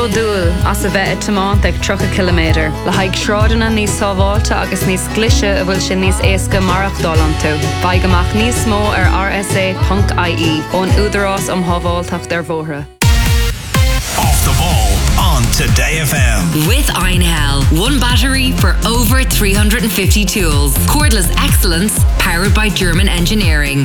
dúil as a bheith tomáint ag 3 km. Le haig shrádanna níos sábháilte agus níos glise a bhfuil sin níos éasca marach dálan tú. Baig amach níos mó ar rsa.ie ón údarás hábháilteach dar bhóthra. Off the ball on Today FM. With Einhell, one battery for over 350 tools. Cordless excellence, powered by German engineering.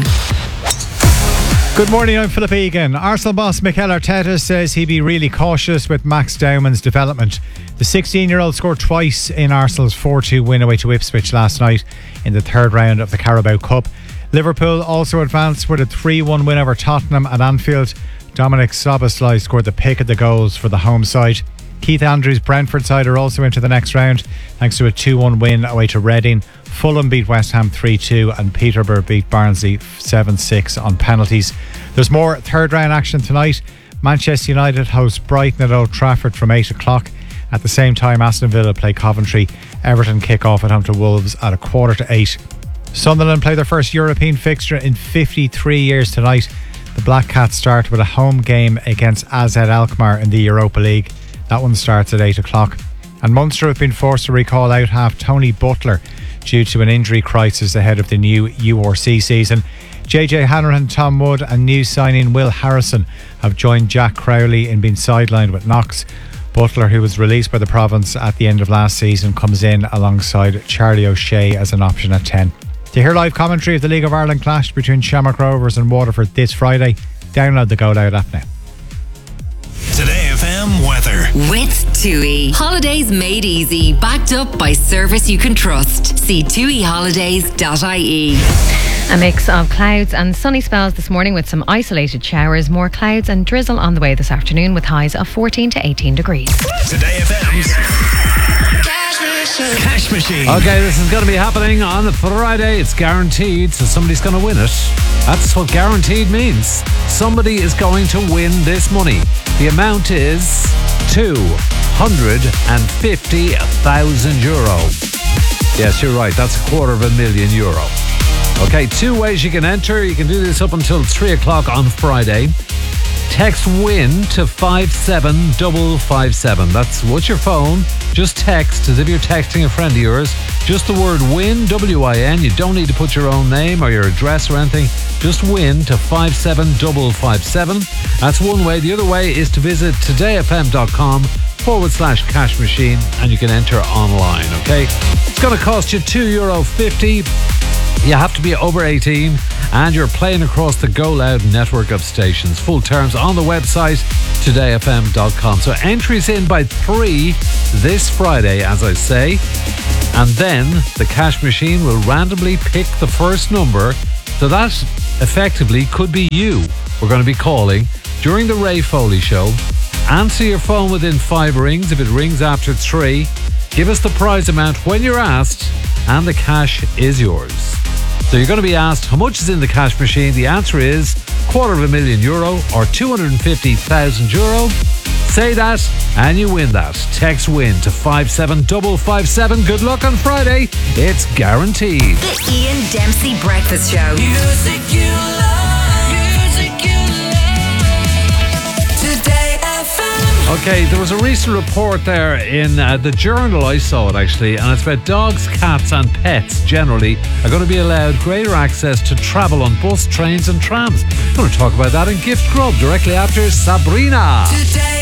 Good morning, I'm Philip Egan. Arsenal boss Mikel Arteta says he'd be really cautious with Max Dowman's development. The 16-year-old scored twice in Arsenal's 4-2 win away to Ipswich last night in the third round of the Carabao Cup. Liverpool also advanced with a 3-1 win over Tottenham at Anfield. Dominic Szoboszlai scored the pick of the goals for the home side. Keith Andrews' Brentford side are also into the next round thanks to a 2-1 win away to Reading. Fulham beat West Ham 3-2 and Peterborough beat Barnsley 7-6 on penalties. There's more third round action tonight. Manchester United host Brighton at Old Trafford from 8 o'clock. At the same time, Aston Villa play Coventry. Everton kick off at home to Wolves at 7:15. Sunderland play their first European fixture in 53 years tonight. The Black Cats start with a home game against AZ Alkmaar in the Europa League. That one starts at 8 o'clock. And Munster have been forced to recall out half Tony Butler due to an injury crisis ahead of the new URC season. JJ Hanrahan, Tom Wood and new signing Will Harrison have joined Jack Crowley in being sidelined with Knox. Butler, who was released by the province at the end of last season, comes in alongside Charlie O'Shea as an option at 10. To hear live commentary of the League of Ireland clash between Shamrock Rovers and Waterford this Friday, download the Go Loud app now. Today FM weather. With TUI. Holidays made easy. Backed up by service you can trust. See tuiholidays.ie. A mix of clouds and sunny spells this morning with some isolated showers. More clouds and drizzle on the way this afternoon with highs of 14 to 18 degrees. Today FM's Cash Machine. Okay, this is going to be happening on Friday. It's guaranteed, so somebody's going to win it. That's what guaranteed means. Somebody is going to win this money. The amount is €250,000. Yes, you're right. That's €250,000. Okay, 2 ways you can enter. You can do this up until 3 o'clock on Friday. Text WIN to 57557. That's what's your phone. Just text as if you're texting a friend of yours. Just the word WIN, WIN. You don't need to put your own name or your address or anything. Just WIN to 57557. That's one way. The other way is to visit todayfm.com/cash machine and you can enter online, okay? It's going to cost you €2.50. You have to be over 18 and you're playing across the Go Loud network of stations. Full terms on the website todayfm.com. So entries in by 3 this Friday, as I say, and then the cash machine will randomly pick the first number. So that effectively could be you. We're going to be calling during the Ray Foley Show. Answer your phone within 5 rings. If it rings after 3, give us the prize amount when you're asked and the cash is yours. So you're going to be asked how much is in the cash machine. The answer is €250,000 or €250,000. Say that and you win that. Text WIN to 57557. Good luck on Friday. It's guaranteed. The Ian Dempsey Breakfast Show. Music you love. Music you love. Today FM. Okay, there was a recent report there in the Journal. I saw it actually, and it's about dogs, cats and pets generally are going to be allowed greater access to travel on bus, trains and trams. We're going to talk about that in Gift Grub directly after Sabrina. Today